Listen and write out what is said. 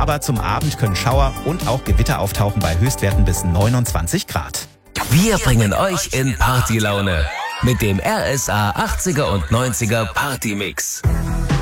aber zum Abend können Schauer und auch Gewitter auftauchen bei Höchstwerten bis 29 Grad. Wir bringen euch in Partylaune mit dem RSA 80er und 90er Partymix.